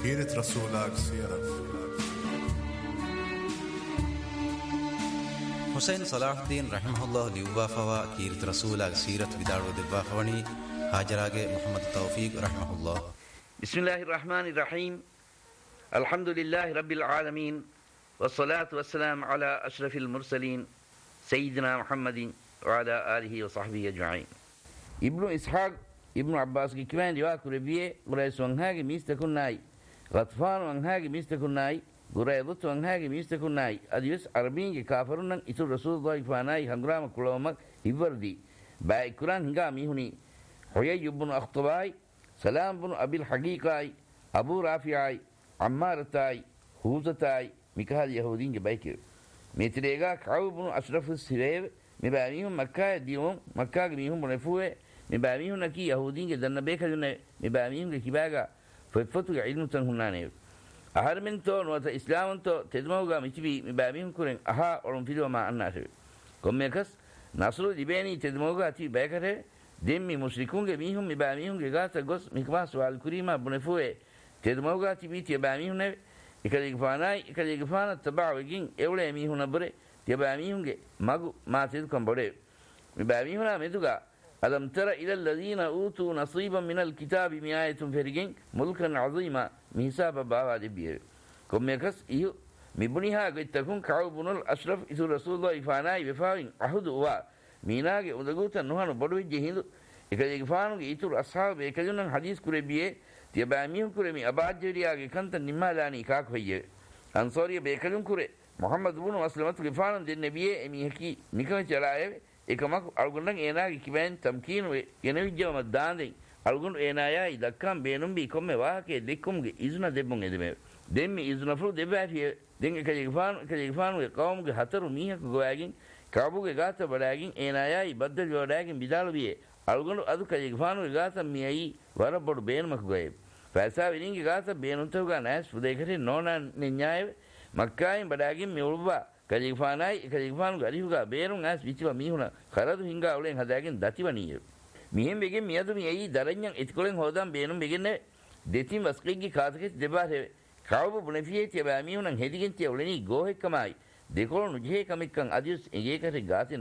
كيرت رسولك سيرة حسين صلاح الدين رحمه الله ليوبا فوا كيرت رسولك سيرة بدارو دبا فوني هاجراغ محمد توفيق رحمه الله. بسم الله الرحمن الرحيم. الحمد لله رب العالمين والصلاة والسلام على أشرف المرسلين سيدنا محمد وعلى آله وصحبه أجمعين. ابن إسحاق ابن عباس کی کمان روا کربیه قرائش وانهاگ میستکونای غطفان وانهاگ میستکونای قرائضت وانهاگ میستکونای ادیس عربین کی کافرون ایتو رسول الله فانای هنگرام کلامک هیوردی با قرآن هنگامی هنی حیی بن اخطبای سلام بن ابي الحقيقاي ابو رافعاي عمارتاي حوزتاي مكال يهودين بايكر متريغا كعب بن اشرف السرير مبانيهم مكه ديوم مكه ميهم بنفوه مباميهم نكي يهودين جدنا بيكلنا مباميهم كيباغا فتفتو علم تنهنانه أهر من تو نوت إسلام تو تدموغا متبي مباميهم كورن أها أورم فيديو ما الناس كم يكس نصرو دبيني تدموغا تي بيكره دمي مشركون جميعهم مباميهم جاتا جوس مكواس والكريمة بنفوه تدموغا تبي تباميهم نه إكلي فانا تبع وجين أولى ميهم نبره تباميهم ماغو ما تدكم بره مباميهم لا مدوغا ألم تر إلى الذين أوتوا نصيبا من الكتاب مئات فرقين ملكا عظيما ميسابا بابا دبير كم يكس إيو مبنيها قد تكون كعوبنا الأشرف إذو رسول الله إفاناي بفاوين أحد أوا ميناك ودقوتا نوحانو بدوي جهيدو إكاد يفانو إيتو الأصحاب إكادونا حديث كربيه تيباميهم كرمي أباد جرياك كانت نمالاني كاك فيه أنصاري بيكادون كره محمد بن مسلمة غفانو دي النبي أميهكي نكوة جلائه إكماك أرغنن إناك كبين تمكين وينوي جوما داندين أرغن إنايا إدكام بينهم بيكم واكي ديكم إذن دبون إدمي دمي إذن فرو دبا فيه دين كجيفان وقوم هترو ميها كغواجين كابو غاتا بلاجين إنايا بدل جوراجين بدال بيه أرغن أدو كجيفان وغاتا مياي وربور بين مكغوي فاسا وينين غاتا بينهم توغا ناس فديكري نونا نينياي مكاين بلاجين ميولبا كجيفان غريوغا بيرون ناس بيتوا ميهونا خرادو هينغا أولين هداجين داتيوانية ميهم بيجين ميادو مياي دارنيان إتكولين هودان بينهم بيجين ديتين مسقيجي كاتكيس دباره كاوبو بنفيه تباميهونا هديجين تيوليني غوه كماي ديكولو نجيه كميكان أديوس إنجيكا غاتين